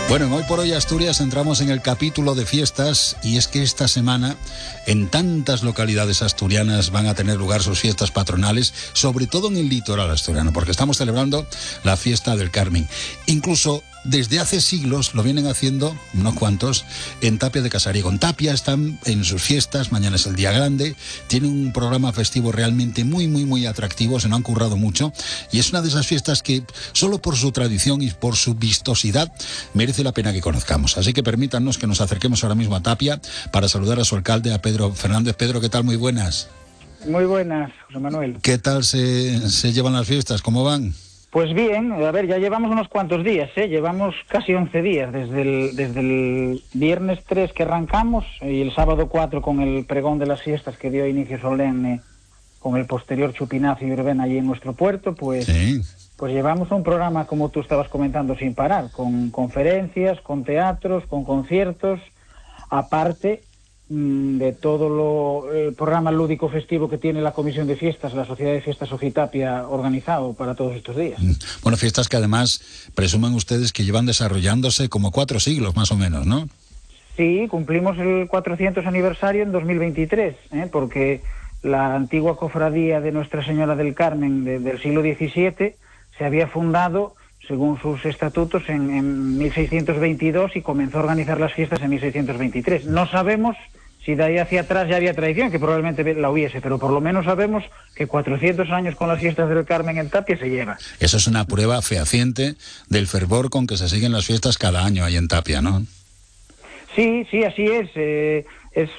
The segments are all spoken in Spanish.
Bueno, en Hoy por Hoy Asturias entramos en el capítulo de fiestas y es que esta semana en tantas localidades asturianas van a tener lugar sus fiestas patronales, sobre todo en el litoral asturiano, porque estamos celebrando la fiesta del Carmen. Incluso desde hace siglos lo vienen haciendo, unos cuantos, en Tapia de Casariego. En Tapia están en sus fiestas, mañana es el día grande, tienen un programa festivo realmente muy atractivo, se lo han currado mucho y es una de esas fiestas que solo por su tradición y por su vistosidad merece la pena que conozcamos. Así que permítanos que nos acerquemos ahora mismo a Tapia para saludar a su alcalde, a Pedro Fernández. Pedro, ¿qué tal? Muy buenas. Muy buenas, José Manuel. ¿Qué tal se llevan las fiestas? ¿Cómo van? Pues bien, a ver, ya llevamos unos cuantos días, llevamos casi 11 días, desde el viernes 3 que arrancamos y el sábado 4 con el pregón de las fiestas que dio inicio solemne con el posterior chupinazo y verbena allí en nuestro puerto, pues, sí. Pues llevamos un programa, como tú estabas comentando, sin parar, con conferencias, con teatros, con conciertos, aparte de todo el programa lúdico festivo que tiene la Comisión de Fiestas, la Sociedad de Fiestas Ofitapia, organizado para todos estos días. Bueno, fiestas que además presumen ustedes que llevan desarrollándose como 4 siglos más o menos, ¿no? Sí, cumplimos el 400 aniversario en 2023, porque la antigua cofradía de Nuestra Señora del Carmen del siglo XVII se había fundado, según sus estatutos, en 1622 y comenzó a organizar las fiestas en 1623. No sabemos si de ahí hacia atrás ya había tradición, que probablemente la hubiese, pero por lo menos sabemos que 400 años con las fiestas del Carmen en Tapia se lleva. Eso es una prueba fehaciente del fervor con que se siguen las fiestas cada año ahí en Tapia, ¿no? Sí, así es. Es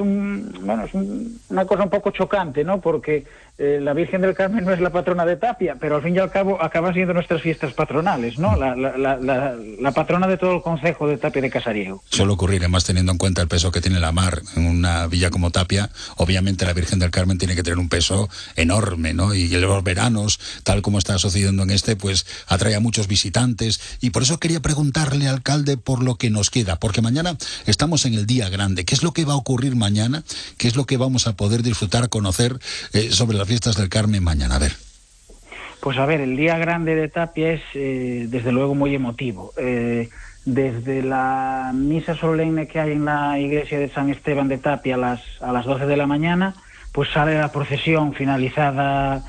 una cosa un poco chocante, ¿no? Porque la Virgen del Carmen no es la patrona de Tapia, pero al fin y al cabo acaban siendo nuestras fiestas patronales, ¿no? La patrona de todo el concejo de Tapia de Casariego. Suele ocurrir, además teniendo en cuenta el peso que tiene la mar en una villa como Tapia, obviamente la Virgen del Carmen tiene que tener un peso enorme, ¿no? Y los veranos, tal como está sucediendo en pues atrae a muchos visitantes y por eso quería preguntarle, alcalde, por lo que nos queda, porque mañana estamos en el día grande. ¿Qué es lo que va a ocurrir mañana? ¿Qué es lo que vamos a poder disfrutar, conocer sobre las fiestas del Carmen mañana? A ver. Pues a ver, el día grande de Tapia es desde luego muy emotivo. Desde la misa solemne que hay en la iglesia de San Esteban de Tapia a las 12 de la mañana, pues sale la procesión finalizada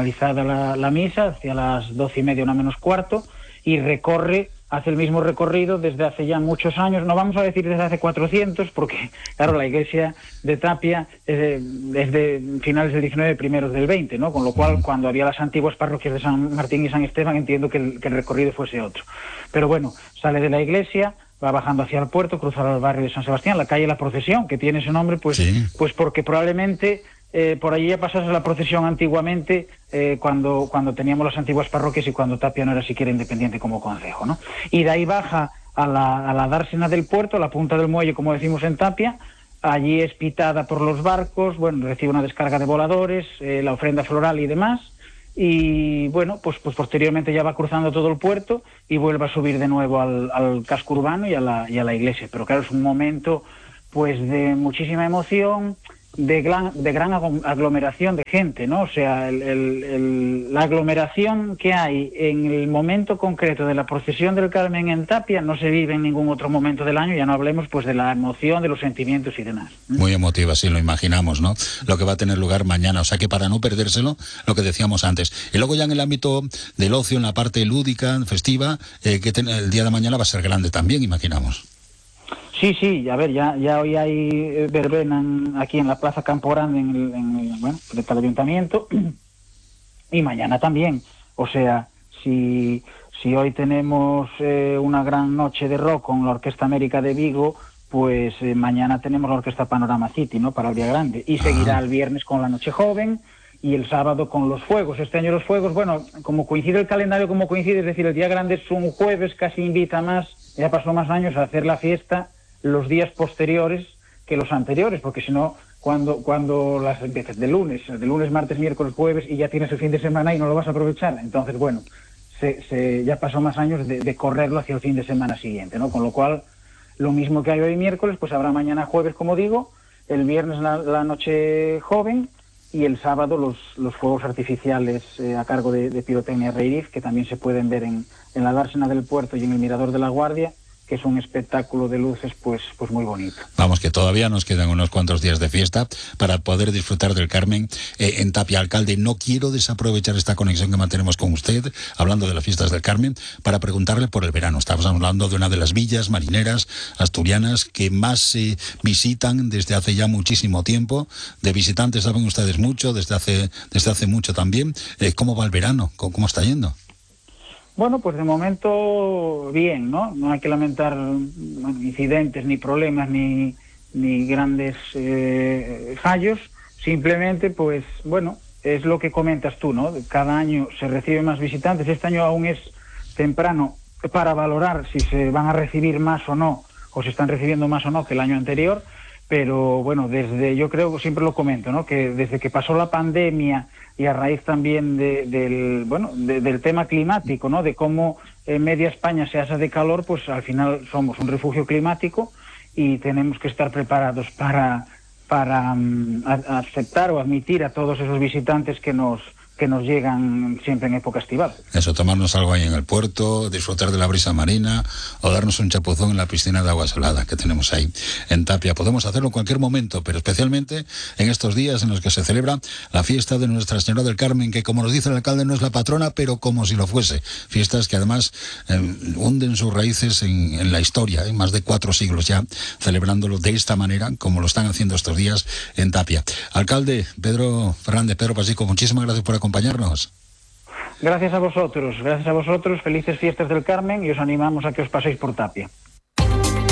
la misa hacia las 12:30, 1:45, y hace el mismo recorrido desde hace ya muchos años, no vamos a decir desde hace 400, porque claro, la iglesia de Tapia es de finales del 19, primeros del 20, ¿no? Con lo cual, cuando había las antiguas parroquias de San Martín y San Esteban, entiendo que el recorrido fuese otro. Pero bueno, sale de la iglesia, va bajando hacia el puerto, cruzará el barrio de San Sebastián, la calle La Procesión, que tiene ese nombre, pues porque probablemente por allí ya pasase la procesión antiguamente, cuando teníamos las antiguas parroquias y cuando Tapia no era siquiera independiente como concejo, ¿no? Y de ahí baja a la dársena del puerto, a la punta del muelle, como decimos en Tapia. Allí es pitada por los barcos, recibe una descarga de voladores, la ofrenda floral y demás. Y bueno, pues posteriormente ya va cruzando todo el puerto y vuelve a subir de nuevo al casco urbano y a la iglesia. Pero claro, es un momento pues de muchísima emoción, de gran aglomeración de gente, ¿no? O sea, la aglomeración que hay en el momento concreto de la procesión del Carmen en Tapia no se vive en ningún otro momento del año, ya no hablemos pues de la emoción, de los sentimientos y demás. Muy emotiva, sí, lo imaginamos, ¿no? Lo que va a tener lugar mañana, o sea que para no perdérselo, lo que decíamos antes. Y luego ya en el ámbito del ocio, en la parte lúdica, festiva, el día de mañana va a ser grande también, imaginamos. Sí, a ver, ya hoy hay verbena aquí en la Plaza Campo Grande, frente al ayuntamiento, y mañana también. O sea, si hoy tenemos una gran noche de rock con la Orquesta América de Vigo, pues mañana tenemos la Orquesta Panorama City, ¿no?, para el día grande. Y seguirá el viernes con la Noche Joven y el sábado con los fuegos. Este año los fuegos, como coincide el calendario, es decir, el día grande es un jueves, casi invita más, ya pasó más años a hacer la fiesta los días posteriores que los anteriores, porque si no, cuando las empiezas de lunes, martes, miércoles, jueves, y ya tienes el fin de semana y no lo vas a aprovechar. Entonces, ya pasó más años de correrlo hacia el fin de semana siguiente, ¿no? Con lo cual, lo mismo que hay hoy miércoles, pues habrá mañana jueves, como digo, el viernes la Noche Joven, y el sábado los fuegos artificiales a cargo de Pirotecnia Reiriz, que también se pueden ver en la dársena del puerto y en el Mirador de la Guardia, que es un espectáculo de luces pues muy bonito. Vamos, que todavía nos quedan unos cuantos días de fiesta para poder disfrutar del Carmen en Tapia. Alcalde, no quiero desaprovechar esta conexión que mantenemos con usted, hablando de las fiestas del Carmen, para preguntarle por el verano. Estamos hablando de una de las villas marineras asturianas que más se visitan desde hace ya muchísimo tiempo. De visitantes saben ustedes mucho, desde hace mucho también. ¿Cómo va el verano? ¿Cómo está yendo? Bueno, pues de momento bien, ¿no? No hay que lamentar incidentes, ni problemas, ni grandes fallos. Simplemente, pues, bueno, es lo que comentas tú, ¿no? Cada año se reciben más visitantes. Este año aún es temprano para valorar si se van a recibir más o no, o se están recibiendo más o no que el año anterior. Pero bueno, yo creo, siempre lo comento, ¿no? Que desde que pasó la pandemia y a raíz también del tema climático, ¿no? De cómo media España se asa de calor, pues al final somos un refugio climático y tenemos que estar preparados para aceptar o admitir a todos esos visitantes que nos llegan siempre en época estival. Eso, tomarnos algo ahí en el puerto, disfrutar de la brisa marina o darnos un chapuzón en la piscina de agua salada que tenemos ahí en Tapia. Podemos hacerlo en cualquier momento, pero especialmente en estos días en los que se celebra la fiesta de Nuestra Señora del Carmen, que, como nos dice el alcalde, no es la patrona, pero como si lo fuese. Fiestas que además hunden sus raíces en la historia, más de 4 siglos ya celebrándolo de esta manera, como lo están haciendo estos días en Tapia. Alcalde Pedro Fernández, Pedro Pasico, muchísimas gracias por acompañarnos. Gracias a vosotros, felices fiestas del Carmen y os animamos a que os paséis por Tapia.